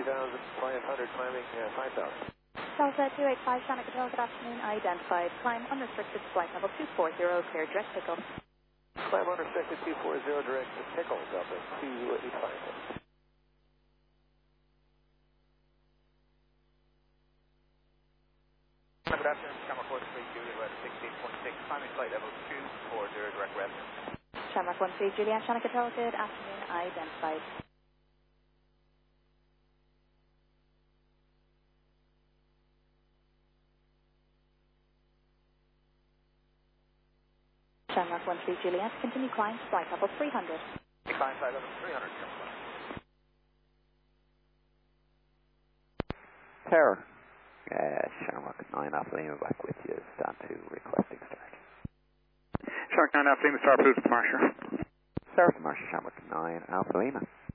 3,500, climbing 5,000. Delta 285 Shannon Control, good afternoon. Identified. Climb unrestricted flight level 240, clear direct pickle. Climb unrestricted 240, direct to pickle, Delta 285. Good afternoon, Shamrock 13 Juliet, weather 16.6, climbing flight level 240, direct reference. Shamrock 13 Juliet, Shannon Control, good afternoon. Identified. Shamrock 13 Juliet, continue climb, flight level 300. Climb flight level 300, Terror. Shamrock 9 Alpha Lima back with you. Stand to requesting start. Shark 9 Alpha Lima, start approved to Marsha. Start to Marsha, Shamrock 9 Alpha Lima.